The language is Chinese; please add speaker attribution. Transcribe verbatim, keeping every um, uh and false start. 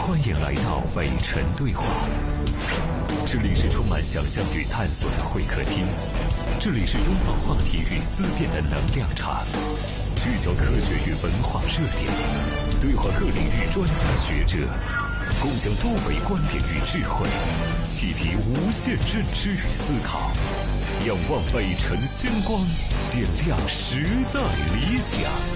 Speaker 1: 欢迎来到北辰对话，这里是充满想象与探索的会客厅，这里是拥抱话题与思辨的能量场，聚焦科学与文化热点，对话各领域专家学者，共享多维观点与智慧，启迪无限认知与思考，仰望北辰星光，点亮时代理想。